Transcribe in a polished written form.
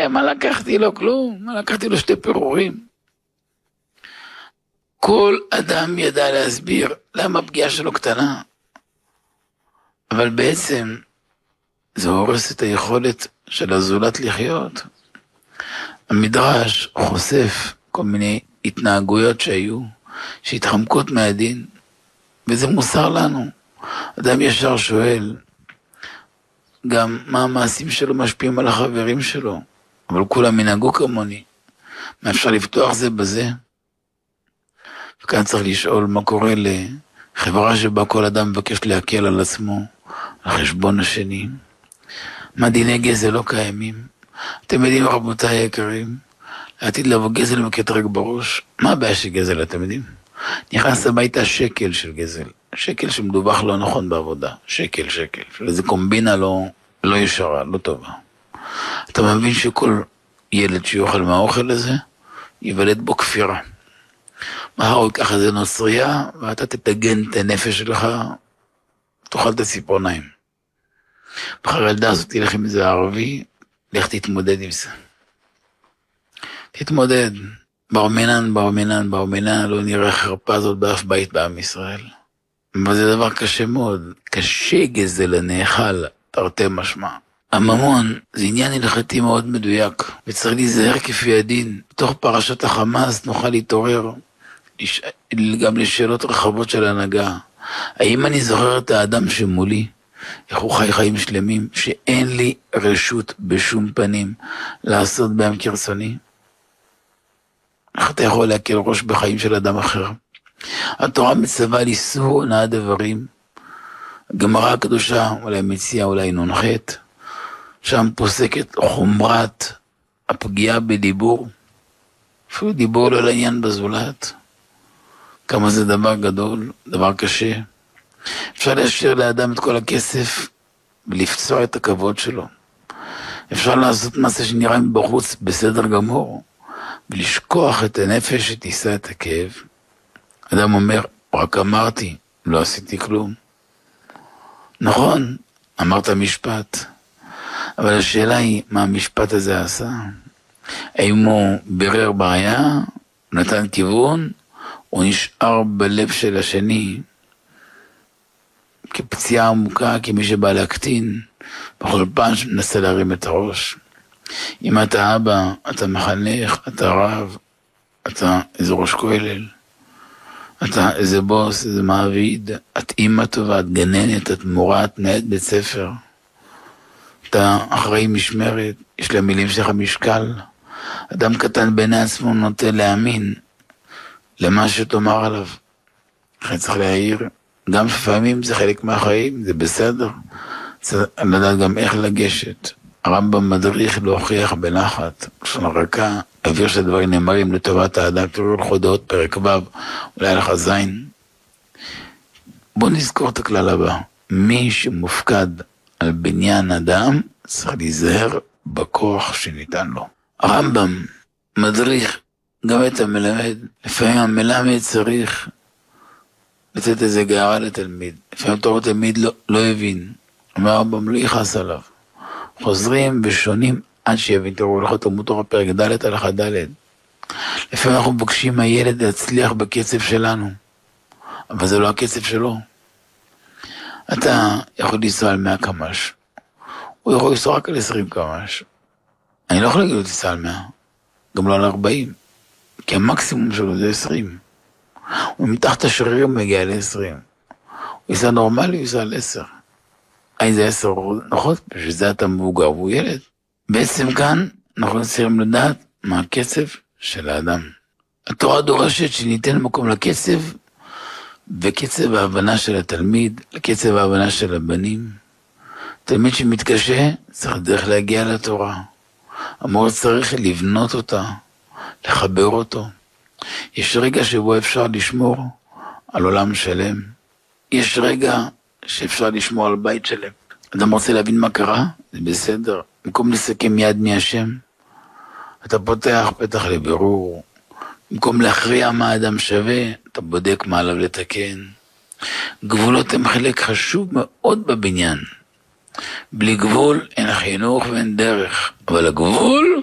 מה לקחתי לו? כלום. מה לקחתי לו? 2 פירורים. כל אדם ידע להסביר למה הפגיעה שלו קטנה. אבל בעצם זה הורס את היכולת של הזולת לחיות. המדרש חושף כל מיני התנהגויות שהתחמקות מהדין, וזה מוסר לנו. אדם ישר שואל גם מה המעשים שלו משפיעים על החברים שלו, אבל כולם מנהגו כמוני, מה אפשר לפתוח זה בזה? וכאן צריך לשאול מה קורה לחברה שבה כל אדם מבקש להקל על עצמו, על חשבון השני. מה דיני גזל לא קיימים? אתם יודעים רבותיי היקרים, לעתיד לבוא גזל מקטרק בראש. מה הבעיה של גזל אתם יודעים? נכנס הביתה שקל של גזל, שקל שמדווח לא נכון בעבודה, שקל. איזה קומבינה לא ישרה, לא טובה. אתה מבין שכל ילד שיוכל מהאוכל הזה, יוולד בו כפירה. מחר הוא ייקח איזה נוצריה, ואתה תתגן את הנפש שלך, תאכל את הציפורניים. בחר ילדה הזאת תלך עם איזה ערבי, לך תתמודד עם זה. תתמודד. בר מינן, לא נראה חרפה הזאת באף בית בעם ישראל. אבל זה דבר קשה מאוד. קשה גזל הנאכל, תרתי משמע. הממון זה עניין הלכתי מאוד מדויק, וצריך להיזהר כפי הדין. בתוך פרשת החמאס נוכל להתעורר גם לשאלות רחבות של הנהגה. האם אני זוכר את האדם שמולי, איך הוא חי חיים שלמים, שאין לי רשות בשום פנים לעשות בהם כרצוני? איך אתה יכול להקל ראש בחיים של אדם אחר? התורה מצווה על איסור הונאת דברים. הגמרא הקדושה, אולי מציעה, אולי נ"ח, שם פוסקת חומרת הפגיעה בדיבור. אפילו דיבור לא לעניין בזולת. כמה זה דבר גדול, דבר קשה. אפשר להשאיר לאדם את כל הכסף ולפצוע את הכבוד שלו. אפשר לעשות מעשה שנראה מבחוץ בסדר גמור, ולשכוח את הנפש שתישא את הכאב. אדם אומר, רק אמרתי, לא עשיתי כלום. נכון, אמרת משפט, אבל השאלה היא, מה המשפט הזה עשה? האם הוא בירר בעיה, נתן כיוון, או נשאר בלב של השני, כפציעה עמוקה, כמי שבא להקטין, בכל פעם שמנסה להרים את הראש. אם אתה אבא, אתה מחנך, אתה רב, אתה איזה ראש כולל, אתה איזה בוס, איזה מעביד, את אימא טובה, את גננת, את מורה, את מנהלת בית ספר, אתה אחראי משמרת, יש למילים שלך משקל. אדם קטן בעיני עצמו נוטה להאמין למה שתאמר עליו. לכן צריך להעיר, גם לפעמים זה חלק מהחיים, זה בסדר. צריך לדעת גם איך לגשת. הרמב"ם מדריך להוכיח בנחת, לשון רכה, אוויר שהדברים נאמרים לטובת האדם. תראו לך הודעות פרק ו', אולי לך זין. בוא נזכור את הכלל הבא. מי שמופקד על בניין אדם, צריך להיזהר בכוח שניתן לו. הרמב"ם מדריך גם את המלמד. לפעמים המלמד צריך לתת איזה גארה לתלמיד. לפעמים תור תלמיד לא הבין. אומר הרמב"ם לא יכעס עליו. חוזרים ושונים עד שיבין. תראו לך תלמוד תורה פרק ד' הלכה ד'. לפעמים אנחנו מבקשים מהילד להצליח בקצב שלנו, אבל זה לא הקצב שלו. אתה יכול לנסוע על 100 קמ"ש, הוא יכול לנסוע רק על 20 קמ"ש. אני לא יכול להגיד לו תיסע על 100, גם לא על 40, כי המקסימום שלו זה 20. הוא מתחת השרירים מגיע ל-20. הוא ייסע נורמלי, הוא ייסע על 10. זה 10 נכון? בשביל זה אתה מבוגר והוא ילד. בעצם כאן אנחנו צריכים לדעת מה הקצב של האדם. התורה דורשת שניתן מקום לקצב, וקצב ההבנה של התלמיד, לקצב ההבנה של הבנים. תלמיד שמתקשה צריך דרך להגיע לתורה. המורה צריך לבנות אותה, לחבר אותו. יש רגע שבו אפשר לשמור על עולם שלם. יש רגע שאפשר לשמור על בית שלם. אדם רוצה להבין מה קרה, זה בסדר. במקום לסכם יד מהשם, אתה פותח פתח לבירור. במקום להכריע מה האדם שווה, אתה בודק מה עליו לתקן. גבולות הם חלק חשוב מאוד בבניין. בלי גבול אין חינוך ואין דרך, אבל הגבול